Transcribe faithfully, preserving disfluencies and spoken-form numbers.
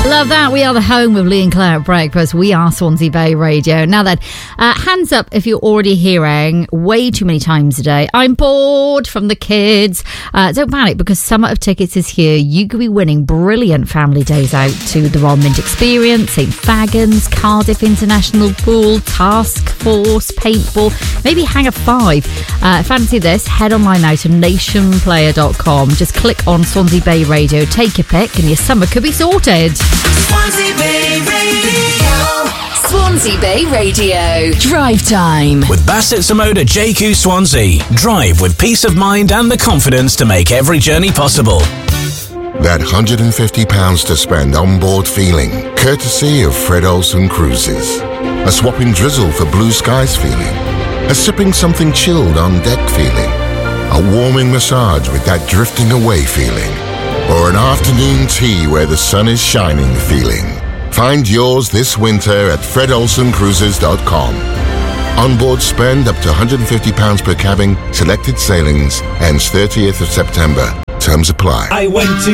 Love that. We are the home of Lee and Claire at breakfast. We are Swansea Bay Radio. Now then, uh, hands up if you're already hearing way too many times a day, I'm bored from the kids. Uh, don't panic, because Summer of Tickets is here. You could be winning brilliant family days out to the Royal Mint Experience, St Fagans, Cardiff International Pool, Task Force, Paintball, maybe Hang a Five. Uh, fancy this? Head online now to nation player dot com. Just click on Swansea Bay Radio, take your pick, and your summer could be sorted. Swansea Bay Radio. Swansea Bay Radio. Drive time. With Bassett Samoda J Q Swansea. Drive with peace of mind and the confidence to make every journey possible. That one hundred fifty pounds to spend on board feeling, courtesy of Fred Olsen Cruises. A swapping drizzle for blue skies feeling. A sipping something chilled on deck feeling. A warming massage with that drifting away feeling. Or an afternoon tea where the sun is shining feeling. Find yours this winter at fred olsen cruises dot com. Onboard spend up to one hundred fifty pounds per cabin, selected sailings, ends thirtieth of September. Terms apply. I went to